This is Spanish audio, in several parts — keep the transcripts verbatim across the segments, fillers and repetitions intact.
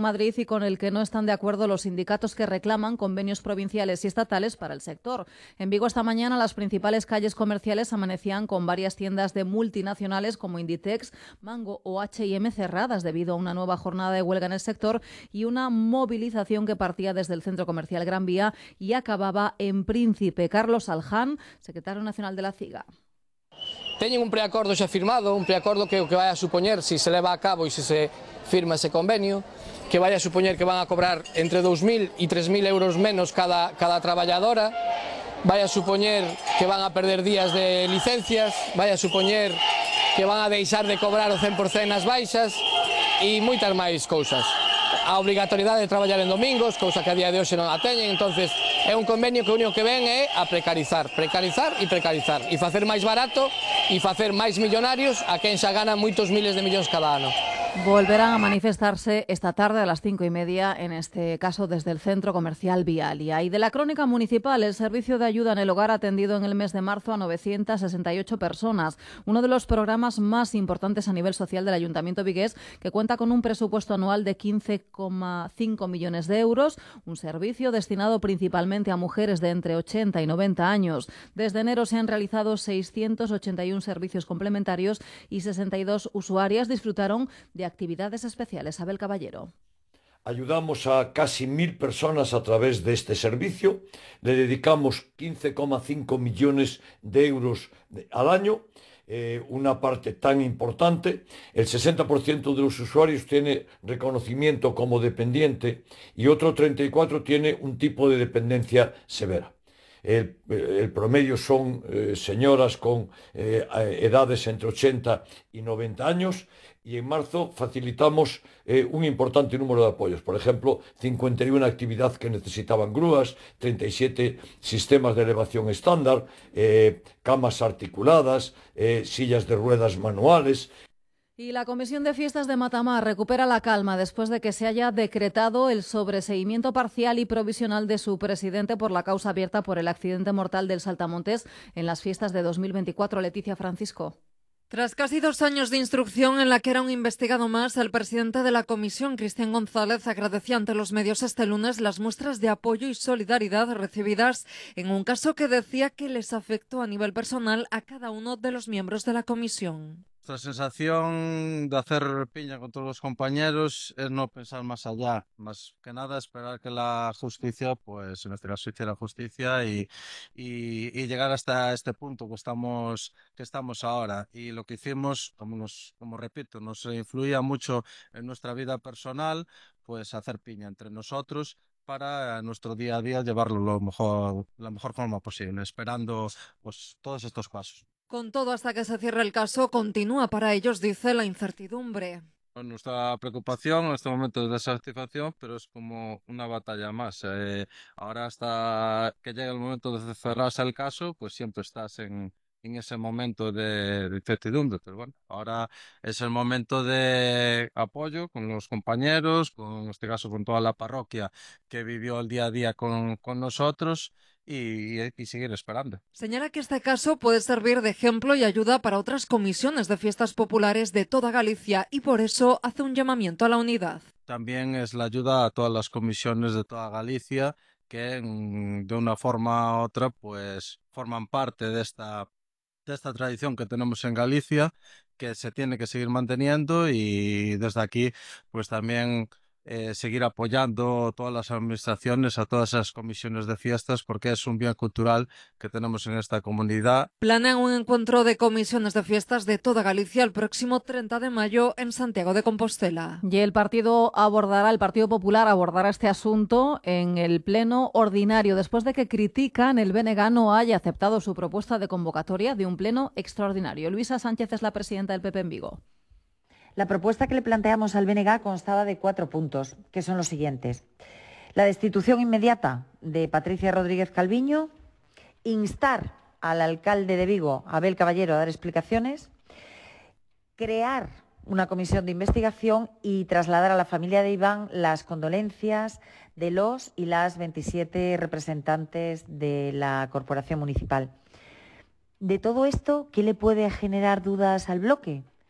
Madrid y con el que no están de acuerdo los sindicatos que reclaman convenios provinciales y estatales para el sector. En Vigo esta mañana las principales calles comerciales amanecían con varias tiendas de multinacionales como Inditex, Mango o H y M cerradas debido a una nueva jornada de huelga en el sector y una movilización que partía desde el centro comercial Gran Vía y acababa en Príncipe. Carlos Alján, secretario nacional de la CIGA. Teñen un preacordo xa firmado, un preacordo que o que vai a supoñer, se se leva a cabo e se se firma ese convenio, que vai a supoñer que van a cobrar entre dous mil e tres mil euros menos cada, cada traballadora, vai a supoñer que van a perder días de licencias, vai a supoñer que van a deixar de cobrar o cen por cen nas baixas e moitas máis cousas. A obrigatoriedade de traballar en domingos, cousa que a día de hoxe non a teñen, entonces é un convenio que o único que ven é a precarizar, precarizar e precarizar, e facer máis barato e facer máis millonarios a quen xa gana moitos miles de millóns cada ano. Volverán a manifestarse esta tarde a las cinco y media, en este caso desde el Centro Comercial Vialia. Y de la crónica municipal, el servicio de ayuda en el hogar ha atendido en el mes de marzo a novecientas sesenta y ocho personas, uno de los programas más importantes a nivel social del Ayuntamiento vigués, que cuenta con un presupuesto anual de quince coma cinco millones de euros, un servicio destinado principalmente a mujeres de entre ochenta y noventa años. Desde enero se han realizado seiscientos ochenta y uno servicios complementarios y sesenta y dos usuarias disfrutaron de actividades especiales. Abel Caballero. Ayudamos a casi mil personas a través de este servicio. Le dedicamos quince coma cinco millones de euros al año. Eh, una parte tan importante. El sesenta por ciento de los usuarios tiene reconocimiento como dependiente y otro treinta y cuatro por ciento tiene un tipo de dependencia severa. El, el promedio son eh, señoras con eh, edades entre ochenta y noventa años, y en marzo facilitamos eh, un importante número de apoyos. Por ejemplo, cincuenta y una actividades que necesitaban grúas, treinta y siete sistemas de elevación estándar, eh, camas articuladas, eh, sillas de ruedas manuales. Y la Comisión de Fiestas de Matamar recupera la calma después de que se haya decretado el sobreseimiento parcial y provisional de su presidente por la causa abierta por el accidente mortal del Saltamontes en las fiestas de dos mil veinticuatro. Leticia Francisco. Tras casi dos años de instrucción en la que era un investigado más, el presidente de la comisión, Cristian González, agradeció ante los medios este lunes las muestras de apoyo y solidaridad recibidas en un caso que decía que les afectó a nivel personal a cada uno de los miembros de la comisión. Nuestra sensación de hacer piña con todos los compañeros es no pensar más allá, más que nada esperar que la justicia, pues en este caso hiciera justicia y, y, y llegar hasta este punto que estamos, que estamos ahora. Y lo que hicimos, como, nos, como repito, nos influía mucho en nuestra vida personal, pues hacer piña entre nosotros para nuestro día a día llevarlo lo mejor, la mejor forma posible, esperando pues todos estos pasos. Con todo, hasta que se cierre el caso, continúa para ellos, dice, la incertidumbre. Nuestra preocupación en este momento es de satisfacción, pero es como una batalla más. Eh, ahora hasta que llegue el momento de cerrarse el caso, pues siempre estás en, en ese momento de, de incertidumbre. Pero bueno, ahora es el momento de apoyo con los compañeros, con, en este caso con toda la parroquia que vivió el día a día con, con nosotros. Y, y seguir esperando. Señala que este caso puede servir de ejemplo y ayuda para otras comisiones de fiestas populares de toda Galicia y por eso hace un llamamiento a la unidad. También es la ayuda a todas las comisiones de toda Galicia que de una forma u otra pues forman parte de esta, de esta tradición que tenemos en Galicia, que se tiene que seguir manteniendo, y desde aquí pues también Eh, seguir apoyando todas las administraciones, a todas esas comisiones de fiestas, porque es un bien cultural que tenemos en esta comunidad. Planean un encuentro de comisiones de fiestas de toda Galicia el próximo treinta de mayo en Santiago de Compostela. Y el partido abordará, el Partido Popular abordará este asunto en el pleno ordinario, después de que critican el B N G no haya aceptado su propuesta de convocatoria de un pleno extraordinario. Luisa Sánchez es la presidenta del P P en Vigo. La propuesta que le planteamos al B N G constaba de cuatro puntos, que son los siguientes. La destitución inmediata de Patricia Rodríguez Calviño, instar al alcalde de Vigo, Abel Caballero, a dar explicaciones, crear una comisión de investigación y trasladar a la familia de Iván las condolencias de los y las veintisiete representantes de la corporación municipal. De todo esto, ¿qué le puede generar dudas al bloque?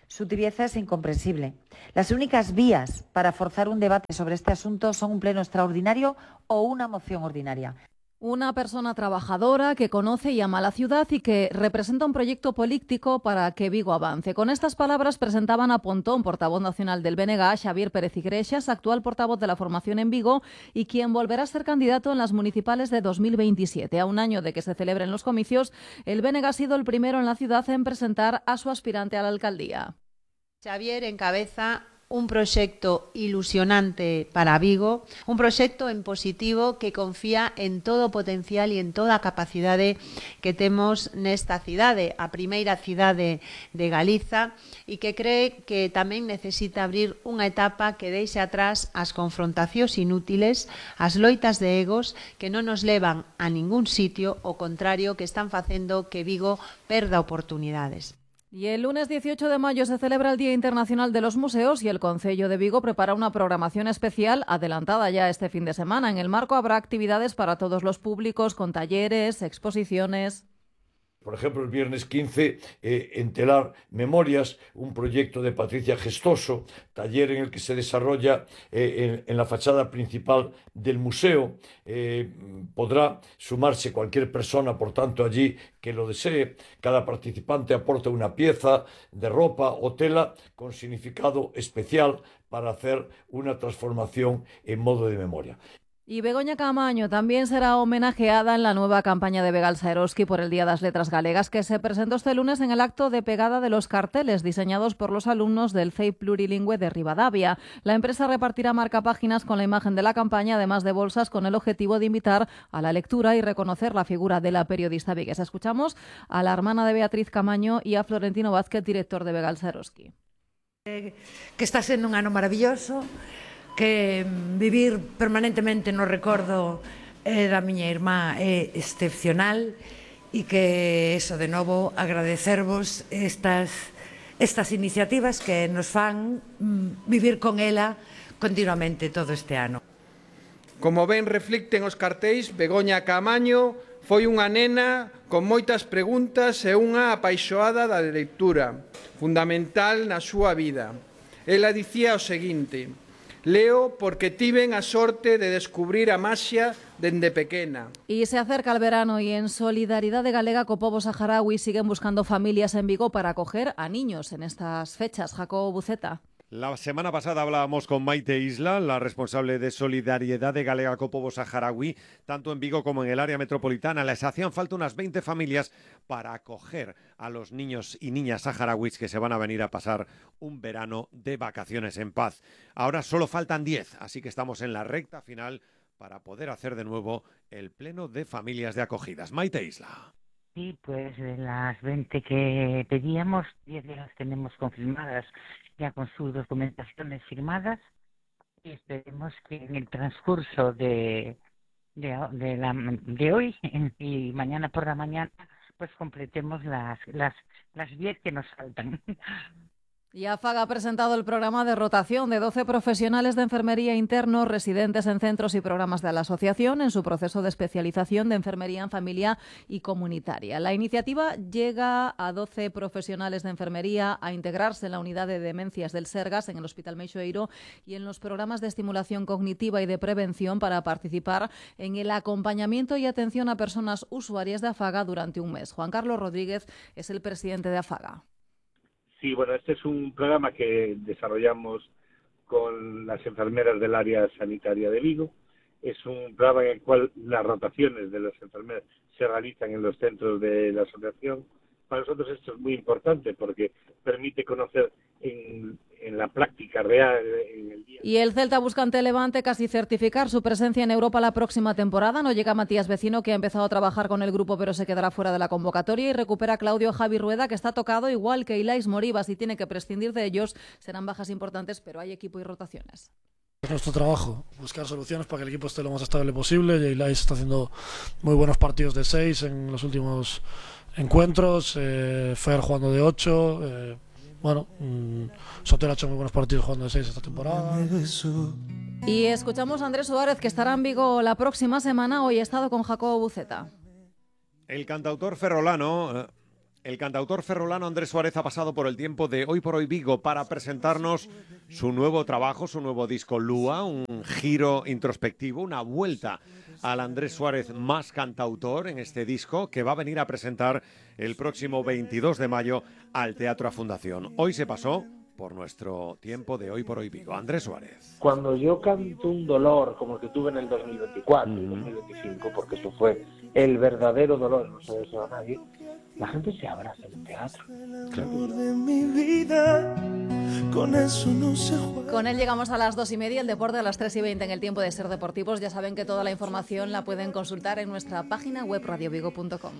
Su tibieza es incomprensible. Las únicas vías para forzar un debate sobre este asunto son un pleno extraordinario o una moción ordinaria. Una persona trabajadora que conoce y ama la ciudad y que representa un proyecto político para que Vigo avance. Con estas palabras presentaban a Pontón, portavoz nacional del B N G, Xavier Pérez Iglesias, actual portavoz de la formación en Vigo y quien volverá a ser candidato en las municipales de dos mil veintisiete. A un año de que se celebren los comicios, el B N G ha sido el primero en la ciudad en presentar a su aspirante a la alcaldía. Xavier encabeza un proxecto ilusionante para Vigo, un proxecto en positivo que confía en todo o potencial e en toda a capacidade que temos nesta cidade, a primeira cidade de Galiza, e que cree que tamén necesita abrir unha etapa que deixe atrás as confrontacións inútiles, as loitas de egos que non nos levan a ningún sitio, ao contrario, que están facendo que Vigo perda oportunidades. Y el lunes dieciocho de mayo se celebra el Día Internacional de los Museos y el Concello de Vigo prepara una programación especial adelantada ya este fin de semana. En el marco habrá actividades para todos los públicos con talleres, exposiciones. Por ejemplo, el viernes quince, eh, Entelar Memorias, un proyecto de Patricia Gestoso, taller en el que se desarrolla eh, en, en la fachada principal del museo. Eh, podrá sumarse cualquier persona, por tanto, allí que lo desee. Cada participante aporta una pieza de ropa o tela con significado especial para hacer una transformación en modo de memoria. Y Begoña Camaño también será homenajeada en la nueva campaña de Begalsa Eroski por el Día das Letras Galegas, que se presentó este lunes en el acto de pegada de los carteles diseñados por los alumnos del C E I Plurilingüe de Ribadavia. La empresa repartirá marcapáginas con la imagen de la campaña, además de bolsas con el objetivo de invitar a la lectura y reconocer la figura de la periodista viguesa. Escuchamos a la hermana de Beatriz Camaño y a Florentino Vázquez, director de Begalsa Eroski. Eh, que está sendo un ano maravilloso, que vivir permanentemente no recordo eh, da miña irmá é excepcional e que, eso, de novo, agradecervos estas, estas iniciativas que nos fan mm, vivir con ela continuamente todo este ano. Como ben reflicten os cartéis, Begoña Camaño foi unha nena con moitas preguntas e unha apaixoada da lectura, fundamental na súa vida. Ela dicía o seguinte: leo porque tiven a sorte de descubrir a maxia dende pequena. Y se acerca el verano y en solidaridad de Galega co pobo saharaui siguen buscando familias en Vigo para acoger a niños en estas fechas. Jacobo Buceta. La semana pasada hablábamos con Maite Isla, la responsable de Solidaridad de Galega co pobo saharaui, tanto en Vigo como en el área metropolitana. Les hacían falta unas veinte familias para acoger a los niños y niñas saharauis que se van a venir a pasar un verano de vacaciones en paz. Ahora solo faltan diez, así que estamos en la recta final para poder hacer de nuevo el pleno de familias de acogidas. Maite Isla. Sí, pues de las veinte que pedíamos, diez de las tenemos confirmadas ya con sus documentaciones firmadas y esperemos que en el transcurso de, de, de, la, de hoy y mañana por la mañana pues completemos las, las, las diez que nos faltan. Y AFAG ha presentado el programa de rotación de doce profesionales de enfermería internos residentes en centros y programas de la asociación en su proceso de especialización de enfermería en familia y comunitaria. La iniciativa llega a doce profesionales de enfermería a integrarse en la unidad de demencias del Sergas en el Hospital Meixoeiro y en los programas de estimulación cognitiva y de prevención para participar en el acompañamiento y atención a personas usuarias de AFAGA durante un mes. Juan Carlos Rodríguez es el presidente de AFAGA. Sí, bueno, este es un programa que desarrollamos con las enfermeras del área sanitaria de Vigo. Es un programa en el cual las rotaciones de las enfermeras se realizan en los centros de la asociación. Para nosotros esto es muy importante porque permite conocer en, en la práctica real en el día. Y el Celta busca ante Levante casi certificar su presencia en Europa la próxima temporada. No llega Matías Vecino, que ha empezado a trabajar con el grupo pero se quedará fuera de la convocatoria, y recupera Claudio Javi Rueda, que está tocado, igual que Ilais Moribas, y tiene que prescindir de ellos. Serán bajas importantes, pero hay equipo y rotaciones. Es nuestro trabajo, buscar soluciones para que el equipo esté lo más estable posible. Y Ilais está haciendo muy buenos partidos de seis en los últimos encuentros, eh, Fer jugando de ocho, eh, bueno, mmm, Sotero ha hecho muy buenos partidos jugando de seis esta temporada. Y escuchamos a Andrés Suárez, que estará en Vigo la próxima semana. Hoy ha estado con Jacobo Buceta. El cantautor ferrolano El cantautor ferrolano Andrés Suárez ha pasado por el tiempo de Hoy por Hoy Vigo para presentarnos su nuevo trabajo, su nuevo disco Lúa, un giro introspectivo, una vuelta al Andrés Suárez más cantautor en este disco que va a venir a presentar el próximo veintidós de mayo al Teatro A Fundación. Hoy se pasó por nuestro tiempo de Hoy por Hoy Vigo. Andrés Suárez. Cuando yo canto un dolor como el que tuve en el dos mil veinticuatro y Mm. dos mil veinticinco, porque eso fue el verdadero dolor, no se desea a nadie, la gente se abraza en el teatro. Con eso no se juega. Con él llegamos a las dos y media, el deporte a las tres y veinte en el tiempo de Ser Deportivos. Ya saben que toda la información la pueden consultar en nuestra página web radio vigo punto com.